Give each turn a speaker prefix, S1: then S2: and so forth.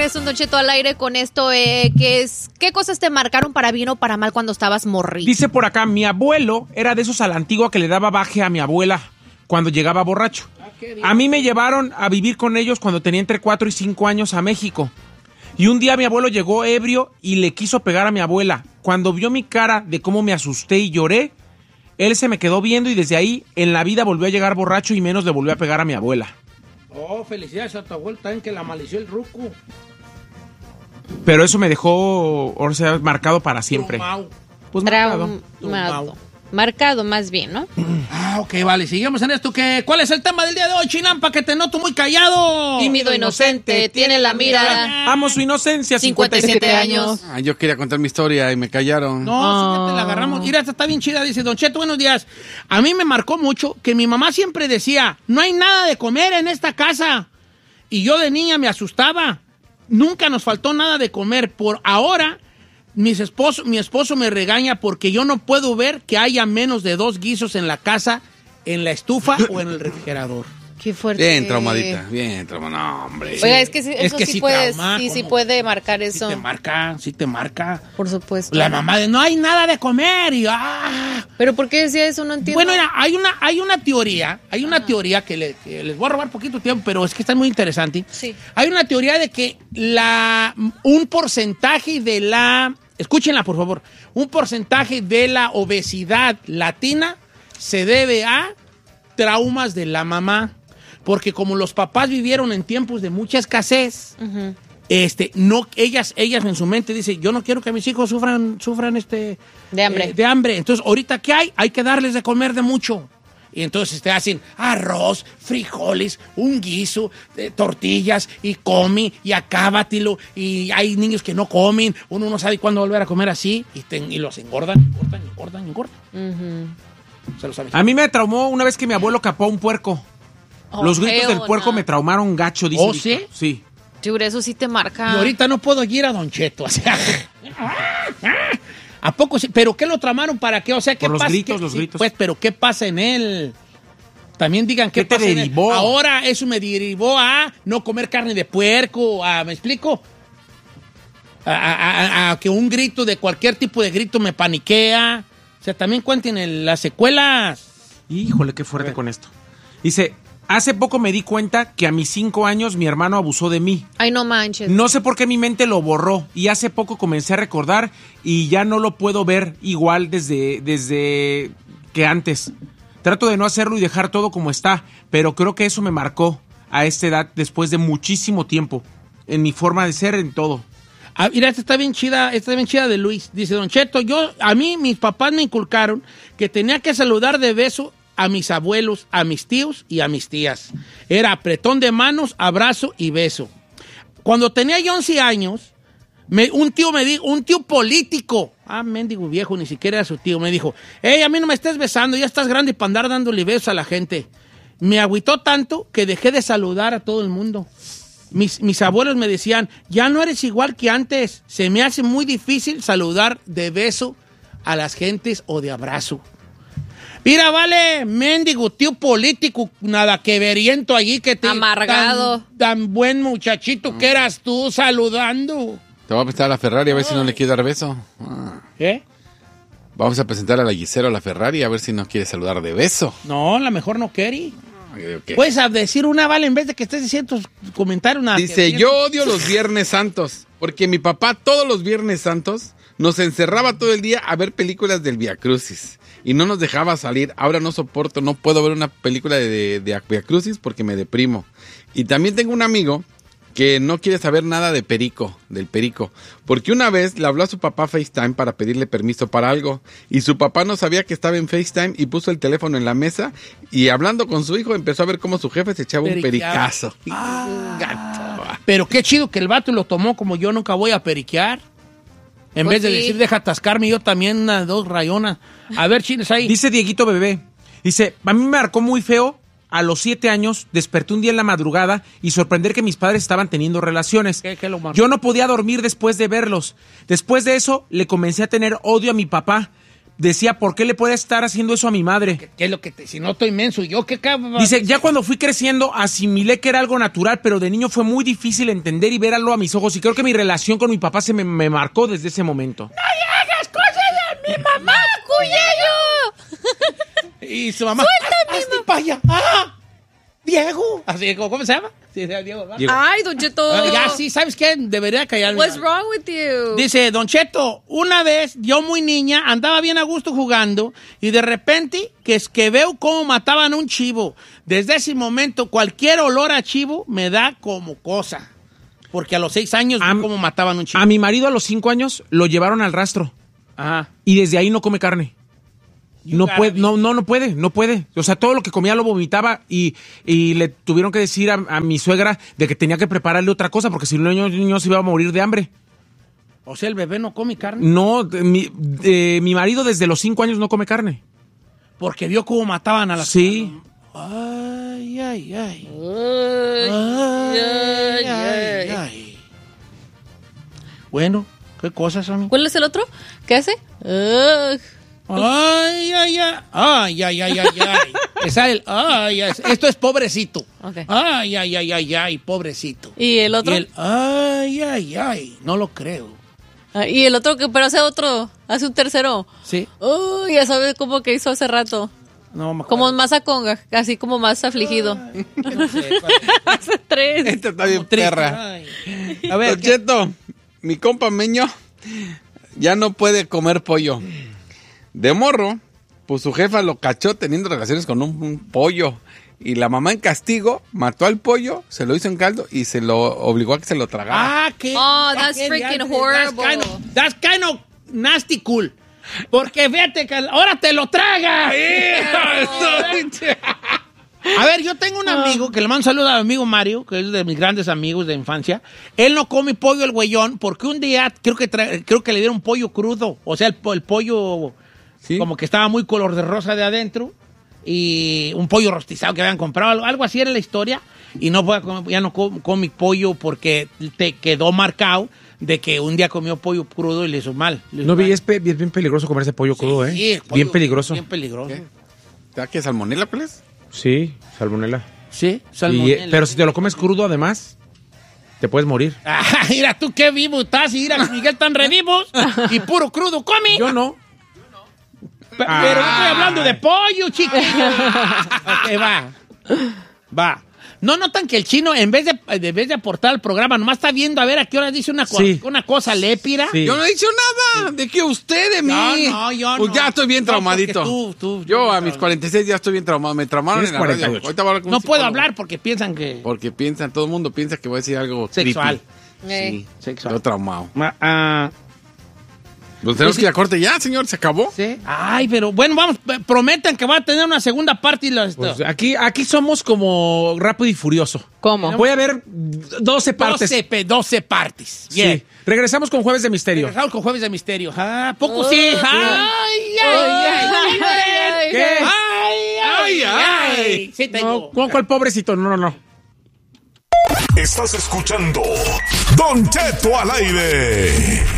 S1: regreso, Don Cheto, al aire con esto. ¿Qué cosas te marcaron para bien o para mal cuando estabas morrito?
S2: Dice por acá, mi abuelo era de esos a la antigua que le daba baje a mi abuela cuando llegaba borracho. A mí me llevaron a vivir con ellos cuando tenía entre 4 y 5 años a México. Y un día mi abuelo llegó ebrio y le quiso pegar a mi abuela. Cuando vio mi cara de cómo me asusté y lloré, él se me quedó viendo y desde ahí en la vida volvió a llegar borracho y menos le volvió a pegar a mi abuela.
S3: Oh, felicidades a tu abuelo también que la malició el ruco.
S2: Pero eso me dejó, o sea, marcado para siempre.
S3: Traumao.
S2: Pues marcado.
S1: Marcado más bien, ¿no?
S3: Ok, vale, seguimos en esto. ¿Cuál es el tema del día de hoy, Chinampa? Que te noto muy callado.
S1: Tímido, inocente, tiene la mirada.
S2: Amo su inocencia,
S1: 57 años.
S4: Yo quería contar mi historia y me callaron.
S3: No, sí, te la agarramos. Mira, esta está bien chida. Dice, Don Cheto, buenos días. A mí me marcó mucho que mi mamá siempre decía, no hay nada de comer en esta casa. Y yo de niña me asustaba. Nunca nos faltó nada de comer. Por ahora, mi esposo me regaña porque yo no puedo ver que haya menos de 2 guisos en la casa, en la estufa o en el refrigerador.
S1: Qué fuerte.
S4: Bien traumadita, bien traumadita. No, hombre.
S1: Oiga, es que eso sí puede,
S3: trauma,
S1: sí puede marcar eso.
S3: Sí te marca.
S1: Por supuesto.
S3: La mamá de, no hay nada de comer y
S1: ¿Pero por qué decía eso? No entiendo.
S3: Bueno, mira, hay una teoría que les voy a robar poquito tiempo, pero es que está muy interesante.
S1: Sí.
S3: Hay una teoría de que un porcentaje de la, escúchenla por favor, un porcentaje de la obesidad latina se debe a traumas de la mamá. Porque como los papás vivieron en tiempos de mucha escasez, ellas en su mente dicen, yo no quiero que mis hijos sufran
S1: de hambre.
S3: De hambre. Entonces, ahorita, ¿qué hay? Hay que darles de comer de mucho. Y entonces te hacen arroz, frijoles, un guiso, tortillas, y come, y acábatelo. Y hay niños que no comen, uno no sabe cuándo volver a comer así, y los engordan. Se los
S2: A mí me traumó una vez que mi abuelo capó a un puerco. Los gritos del puerco me traumaron gacho, dice.
S3: ¿Oh, sí?
S2: Sí.
S1: Seguro, eso sí te marca.
S3: Y ahorita no puedo ir a Don Cheto. O sea, ¿a poco sí? ¿Pero qué lo tramaron para qué? O sea, ¿qué
S2: por
S3: pasa?
S2: Los gritos.
S3: Pues, ¿pero qué pasa en él? También digan qué
S2: te
S3: pasa
S2: derivó.
S3: En él. Ahora eso me derivó a no comer carne de puerco, ¿me explico? A que un grito de cualquier tipo de grito me paniquea. O sea, también cuenten las secuelas.
S2: Híjole, qué fuerte con esto. Dice, hace poco me di cuenta que a mis 5 años mi hermano abusó de mí.
S1: Ay, no manches.
S2: No sé por qué mi mente lo borró y hace poco comencé a recordar y ya no lo puedo ver igual desde que antes. Trato de no hacerlo y dejar todo como está, pero creo que eso me marcó a esta edad después de muchísimo tiempo, en mi forma de ser, en todo.
S3: Mira, esta está bien chida de Luis. Dice, Don Cheto, a mí mis papás me inculcaron que tenía que saludar de beso a mis abuelos, a mis tíos y a mis tías. Era apretón de manos, abrazo y beso. Cuando tenía yo 11 años, un tío político, mendigo viejo, ni siquiera era su tío, me dijo, a mí no me estés besando, ya estás grande para andar dándole besos a la gente. Me agüitó tanto que dejé de saludar a todo el mundo. Mis abuelos me decían, ya no eres igual que antes, se me hace muy difícil saludar de beso a las gentes o de abrazo. Mira, vale, mendigo tío político, nada que veriento allí que te...
S1: Amargado.
S3: Tan buen muchachito que eras tú saludando.
S4: Te voy a presentar a la Ferrari a ver si no le quiere dar beso.
S3: ¿Qué?
S4: Vamos a presentar a la Gisela a la Ferrari a ver si nos quiere saludar de beso.
S3: No, a lo mejor no quiere.
S4: Okay.
S3: Puedes decir una, vale, en vez de que estés diciendo tus comentarios.
S4: Dice, yo odio los Viernes Santos, porque mi papá todos los Viernes Santos nos encerraba todo el día a ver películas del Via Crucis. Y no nos dejaba salir. Ahora no soporto, no puedo ver una película de Via Crucis porque me deprimo. Y también tengo un amigo que no quiere saber nada del perico, porque una vez le habló a su papá FaceTime para pedirle permiso para algo, y su papá no sabía que estaba en FaceTime y puso el teléfono en la mesa, y hablando con su hijo empezó a ver cómo su jefe se echaba un pericazo.
S3: Pero qué chido que el vato lo tomó como yo nunca voy a periquear. En vez de decir, deja atascarme, yo también 1, 2 rayonas. A ver, chines ahí.
S2: Dice Dieguito Bebé, dice, a mí me marcó muy feo. A los 7 años, desperté un día en la madrugada y sorprender que mis padres estaban teniendo relaciones.
S3: ¿Qué lo marcó?
S2: Yo no podía dormir después de verlos. Después de eso, le comencé a tener odio a mi papá. decía, ¿por qué le puede estar haciendo eso a mi madre?
S3: ¿Qué es lo que si no estoy menso? ¿Yo qué cabrón?
S2: Dice, ya cuando fui creciendo asimilé que era algo natural, pero de niño fue muy difícil entender y verlo a mis ojos. Y creo que mi relación con mi papá se me marcó desde ese momento.
S3: ¡No hagas cosas de mi mamá, Cuyello! Y su mamá, ¡hazte para allá! ¡Ah! ¡Diego! Así, ¿cómo se llama? Sí, Diego.
S1: Ay, Don Cheto.
S3: Ya, sí, ¿sabes qué? Debería callarme.
S1: What's wrong with you?
S3: Dice, Don Cheto, una vez, yo muy niña, andaba bien a gusto jugando y de repente que veo cómo mataban a un chivo. Desde ese momento, cualquier olor a chivo me da como cosa. Porque a los 6 años vi cómo mataban a un chivo.
S2: A mi marido a los 5 años lo llevaron al rastro.
S3: Ajá.
S2: Y desde ahí no come carne. No puede. O sea, todo lo que comía lo vomitaba y le tuvieron que decir a mi suegra de que tenía que prepararle otra cosa porque si no el niño se iba a morir de hambre.
S3: O sea, el bebé no come carne.
S2: No, mi marido desde los 5 años no come carne.
S3: Porque vio cómo mataban a las...
S2: Sí.
S3: Ay, ay, ay. Ay. Bueno, ¿qué cosas son?
S1: ¿Cuál es el otro? ¿Qué hace?
S3: Ay, ay, ay. Ay, ay, ay, ay, ay. Esto es pobrecito.
S1: Okay.
S3: Ay, ay, ay, ay, ay, pobrecito.
S1: ¿Y el otro?
S3: Ay, ay, ay. No lo creo.
S1: Y el otro, pero hace un tercero.
S3: Sí.
S1: Ya sabes cómo que hizo hace rato.
S3: No, me acuerdo.
S1: Como más aconga, así como más afligido.
S3: No sé,
S1: Hace 3.
S4: Esta está bien
S3: triste.
S4: perra.
S3: Ay. A ver,
S4: Don Cheto, mi compa Meño ya no puede comer pollo. De morro, pues su jefa lo cachó teniendo relaciones con un pollo. Y la mamá en castigo mató al pollo, se lo hizo en caldo y se lo obligó a que se lo tragara.
S3: qué.
S1: Oh, that's freaking horrible.
S3: That's kind of nasty cool. Porque fíjate que ahora te lo traga. A ver, yo tengo un amigo que le mando un saludo a mi amigo Mario, que es de mis grandes amigos de infancia. Él no come pollo el güeyón porque un día creo que le dieron pollo crudo. O sea, el pollo
S4: ¿Sí?
S3: como que estaba muy color de rosa de adentro y un pollo rostizado que habían comprado. Algo así era la historia. Y ya no come pollo porque te quedó marcado de que un día comió pollo crudo y le hizo mal.
S2: No, es bien peligroso comer ese pollo crudo, ¿eh?
S3: Sí, el pollo,
S2: bien peligroso.
S3: Bien peligroso.
S4: ¿Qué? ¿Te da que salmonela, pues?
S2: Sí, salmonela.
S3: Sí, salmonela.
S2: Pero si te lo comes crudo, además, te puedes morir.
S3: Ah, mira tú qué vivo estás y mira Miguel tan revivos y puro crudo come.
S2: Yo no.
S3: Pero no estoy hablando de pollo, chiquillo. Ok, va. ¿No notan que el chino, en vez de aportar al programa, nomás está viendo a ver a qué hora dice una cosa lépira?
S2: Sí.
S4: Yo no he dicho nada. ¿De qué usted de mí?
S3: Yo
S4: Pues
S3: no.
S4: ya estoy bien traumadito.
S3: Tú,
S4: Yo a mis 46 ya estoy bien traumado. Me traumaron en la radio.
S2: 48.
S4: Ahorita voy a hablar con
S3: no
S4: un
S3: puedo
S4: psicólogo.
S3: hablar porque piensan que...
S4: Porque todo el mundo piensa que voy a decir algo
S3: Sexual.
S4: creepy. Sí,
S3: Sexual.
S4: yo traumado.
S3: Ah,
S4: Pues tenemos que ir a corte ya, señor. ¿Se acabó?
S3: sí. Ay, pero bueno, vamos, prometan que va a tener una segunda parte y
S2: Pues aquí somos como Rápido y Furioso.
S1: ¿Cómo?
S2: Voy a ver 12 partes.
S3: 12 partes. Bien.
S2: Sí. Regresamos con Jueves de Misterio.
S3: Regresamos con Jueves de Misterio. Ah, poco sí. Ay.
S2: ¿Qué?
S3: Ay. Sí, tengo.
S2: No, ¿cuál pobrecito? No.
S5: Estás escuchando Don Cheto al aire.